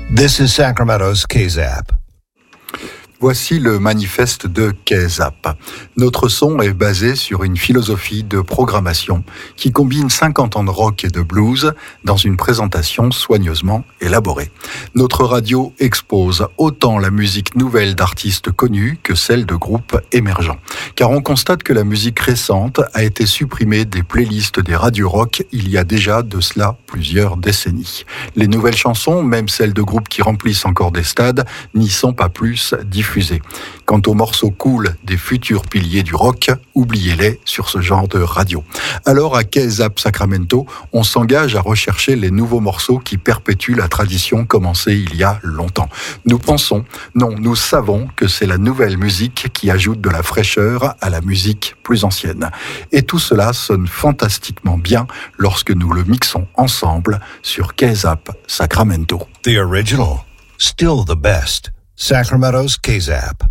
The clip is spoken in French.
This is Sacramento's KZAP. Voici le manifeste de KZAP. Notre son est basé sur une philosophie de programmation qui combine 50 ans de rock et de blues dans une présentation soigneusement élaborée. Notre radio expose autant la musique nouvelle d'artistes connus que celle de groupes émergents. Car on constate que la musique récente a été supprimée des playlists des radios rock il y a déjà de cela plusieurs décennies. Les nouvelles chansons, même celles de groupes qui remplissent encore des stades, n'y sont pas plus diffusées. Quant aux morceaux cool des futurs piliers du rock, oubliez-les sur ce genre de radio. Alors à KZAP Sacramento, on s'engage à rechercher les nouveaux morceaux qui perpétuent la tradition commencée il y a longtemps. Nous savons que c'est la nouvelle musique qui ajoute de la fraîcheur à la musique plus ancienne. Et tout cela sonne fantastiquement bien lorsque nous le mixons ensemble sur KZAP Sacramento. The original, still the best. Sacramento's KZAP.